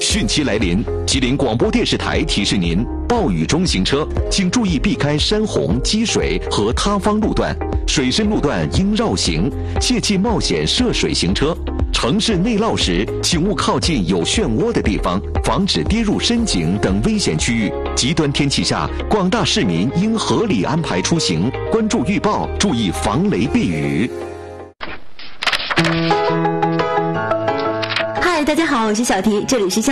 汛期来临，吉林广播电视台提示您：暴雨中行车，请注意避开山洪、积水和塌方路段，水深路段应绕行，切忌冒险涉水行车。城市内涝时，请勿靠近有漩涡的地方，防止跌入深井等危险区域。极端天气下，广大市民应合理安排出行，关注预报，注意防雷避雨。 嗨，大家好，我是小提，这里是